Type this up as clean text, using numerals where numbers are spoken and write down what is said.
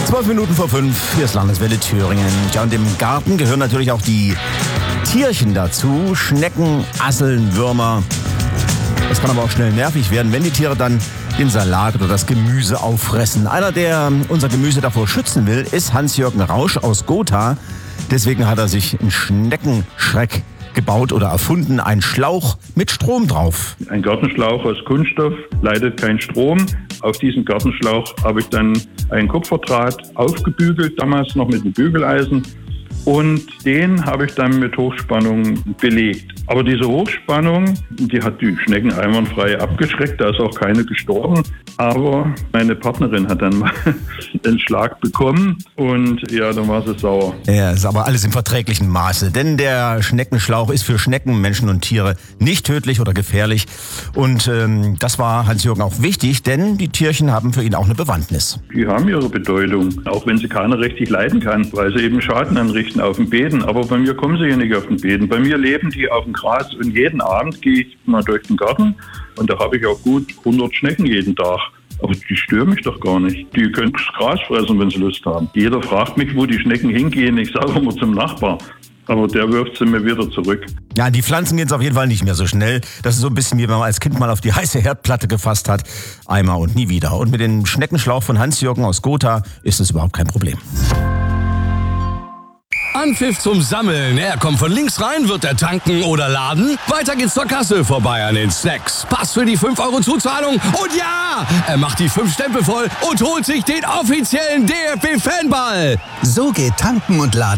12 Minuten vor 5, hier ist Landeswelle Thüringen. Ja, und im Garten gehören natürlich auch die Tierchen dazu. Schnecken, Asseln, Würmer. Das kann aber auch schnell nervig werden, wenn die Tiere dann den Salat oder das Gemüse auffressen. Einer, der unser Gemüse davor schützen will, ist Hans-Jürgen Rausch aus Gotha. Deswegen hat er sich einen Schneckenschreck gebaut oder erfunden, ein Schlauch mit Strom drauf. Ein Gartenschlauch aus Kunststoff leitet keinen Strom. Auf diesen Gartenschlauch habe ich dann einen Kupferdraht aufgebügelt, damals noch mit einem Bügeleisen. Und den habe ich dann mit Hochspannung belegt. Aber diese Hochspannung, die hat die Schnecken einwandfrei abgeschreckt. Da ist auch keine gestorben. Aber meine Partnerin hat dann mal einen Schlag bekommen und ja, dann war sie sauer. Ja, ist aber alles im verträglichen Maße. Denn der Schneckenschlauch ist für Schnecken, Menschen und Tiere nicht tödlich oder gefährlich. Und das war Hans-Jürgen auch wichtig, denn die Tierchen haben für ihn auch eine Bewandtnis. Die haben ihre Bedeutung, auch wenn sie keiner richtig leiden kann, weil sie eben Schaden anrichten auf den Beeten. Aber bei mir kommen sie ja nicht auf den Beeten. Bei mir leben die auf dem Gras und jeden Abend gehe ich mal durch den Garten und da habe ich auch gut 100 Schnecken jeden Tag. Aber die stören mich doch gar nicht. Die können das Gras fressen, wenn sie Lust haben. Jeder fragt mich, wo die Schnecken hingehen. Ich sage immer zum Nachbar. Aber der wirft sie mir wieder zurück. Ja, an die Pflanzen gehen es auf jeden Fall nicht mehr so schnell. Das ist so ein bisschen wie wenn man als Kind mal auf die heiße Herdplatte gefasst hat. Einmal und nie wieder. Und mit dem Schneckenschlauch von Hans-Jürgen aus Gotha ist es überhaupt kein Problem. Anpfiff zum Sammeln. Er kommt von links rein, wird er tanken oder laden. Weiter geht's zur Kasse, vorbei an den Snacks. Pass für die 5 € Zuzahlung. Und ja, er macht die 5 Stempel voll und holt sich den offiziellen DFB-Fanball. So geht Tanken und Laden